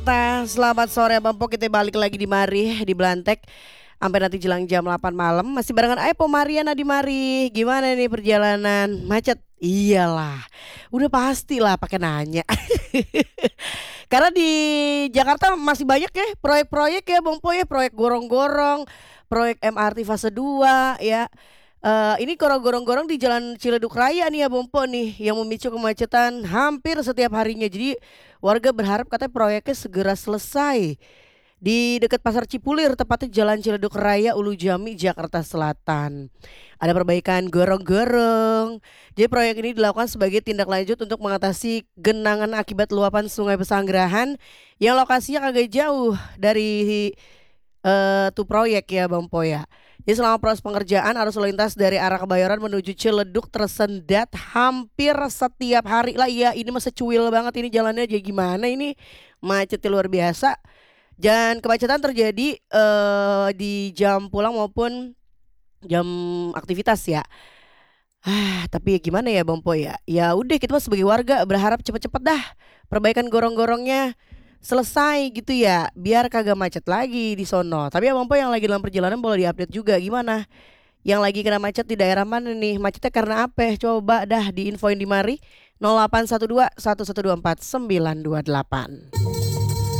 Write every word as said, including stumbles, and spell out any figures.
Nah, selamat sore Bang Po, kita balik lagi di mari di Blantek sampai nanti jelang jam delapan malam masih barengan Aepo Mariana di mari. Gimana nih perjalanan? Macet? Iyalah. Udah pastilah pakai nanya. Karena di Jakarta masih banyak ya proyek-proyek ya Bang Po ya, proyek gorong-gorong, proyek M R T fase dua ya. Eh, ini gorong-gorong-gorong di Jalan Ciledug Raya nih ya Bompo nih yang memicu kemacetan hampir setiap harinya. Jadi warga berharap katanya proyeknya segera selesai di dekat Pasar Cipulir, tepatnya Jalan Ciledug Raya Ulu Jami Jakarta Selatan. Ada perbaikan gorong-gorong. Jadi proyek ini dilakukan sebagai tindak lanjut untuk mengatasi genangan akibat luapan Sungai Pesanggerahan yang lokasinya agak jauh dari eh tuh proyek ya Bang Po ya. Jadi selama proses pengerjaan arus lalu lintas dari arah Kebayoran menuju Ciledug tersendat hampir setiap hari lah ya. Ini masa cuil banget ini jalannya, jadi gimana ini macetnya luar biasa. Dan kemacetan terjadi eh di jam pulang maupun jam aktivitas ya. Ah, tapi ya gimana ya Bang Po ya? Ya udah kita mah sebagai warga berharap cepet-cepet dah perbaikan gorong-gorongnya selesai gitu ya, biar kagak macet lagi di sono. Tapi Abang Po yang lagi dalam perjalanan boleh diupdate juga gimana? Yang lagi kena macet di daerah mana nih? Macetnya karena apa? Coba dah diinfoin di mari nol delapan satu dua satu satu dua empat sembilan dua delapan.